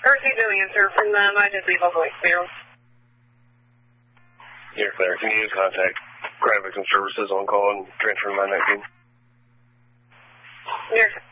received no answer from them. I just leave a voicemail. You're clear. Can you contact Crime Victim Services on call and transfer to 919? You're